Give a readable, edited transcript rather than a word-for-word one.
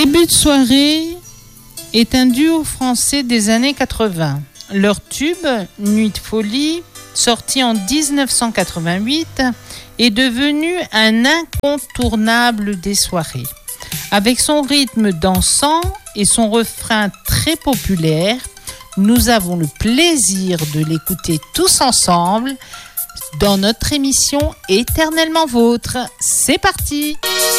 Début de soirée est un duo français des années 80. Leur tube, Nuit de folie, sorti en 1988, est devenu un incontournable des soirées. Avec son rythme dansant et son refrain très populaire, nous avons le plaisir de l'écouter tous ensemble dans notre émission Éternellement Vôtre. C'est parti!